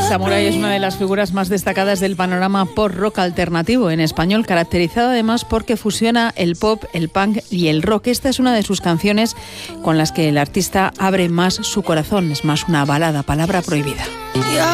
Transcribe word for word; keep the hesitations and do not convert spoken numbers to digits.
Samurai es una de las figuras más destacadas del panorama pop rock alternativo en español, caracterizado además porque fusiona el pop, el punk y el rock. Esta es una de sus canciones con las que el artista abre más su corazón. Es más una balada, Palabra Prohibida.